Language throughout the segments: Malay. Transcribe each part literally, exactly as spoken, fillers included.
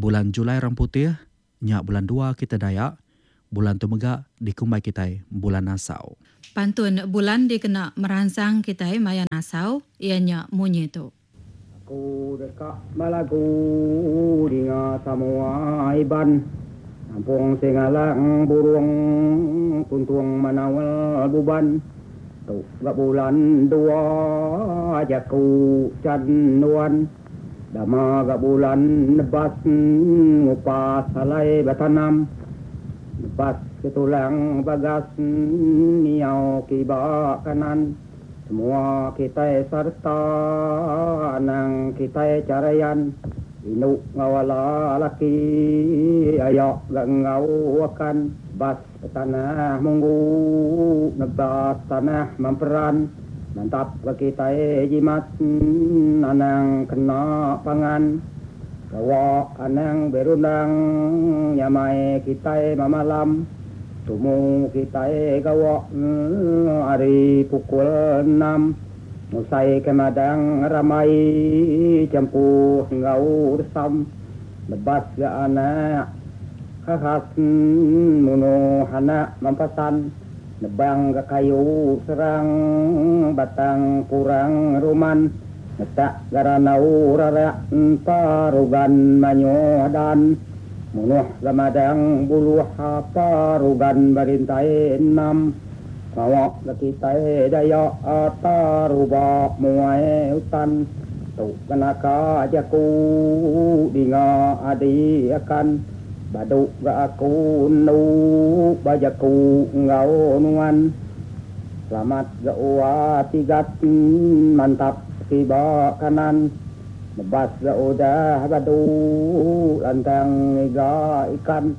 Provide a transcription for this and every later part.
bulan Julai Orang Putih, nyak bulan dua kita Dayak, bulan Tumegak dikumbai kita bulan Nasau. Pantun bulan dikena merangsang kita maya Nasau, ianya munyi tu. Aku dekat malagu dengan semua iban. Kampung Singalang burung tuntung manawal buban. Tu gak bulan dua jaku canuan. Dama gak bulan nebas ngupas salai batanam. Nebas ketulang bagas niau kibak kanan. Semua kita serta nang kita carayan. Inuk ngawala laki ayak gak ngawakan. Bas tanah munggu nebas tanah memperan. Mantap kita jimat anang kena pangan. Kawa anang berundang nyamai kita mamalam. Tumu kita gawa hari pukul enam. Musai kemadang ramai campuh ngau resam. Lebas ke anak khas muno anak mampasan. Nebang ke kayu serang batang kurang ruman. Netak garanau rarak parugan manyodan. Munuh gamadang buluh apa rugan barintai enam. Mawak lakitai dayak atarubak muai hutan. Tu kenaka jaku dinga adi akan. Baduk ga aku nu bajaku ngau nuan. Selamat ga uwa tigat mantap tiba kanan. Nebas ga udah badu lantang iga ikan.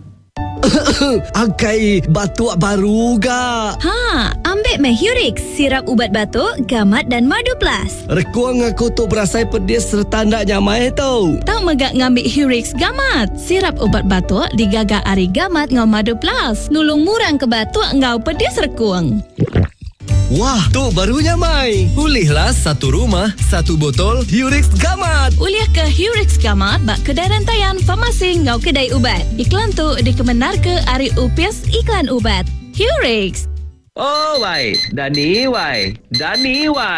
Angkai batuk baru ga. Ha, ambil meh Hurix, sirap ubat batuk, gamat dan madu plus. Rekuang aku tu berasai pedis serta ndak nyamai tau. Tahu megak ngambil Hurix gamat. Sirap ubat batuk digagak ari gamat ngau madu plus. Nulung murang ke batuk ngau pedis rekuang. Wah, tu barunya Mai. Ulihlah satu rumah, satu botol Hurix Gamat. Uliah ke Hurix Gamat bak kedai rantaian farmasi ngau kedai ubat. Iklan tu dikemenar ke Ari Upis Iklan Ubat. Hurix. Oh, wai. Dani, wai. Dani, wai.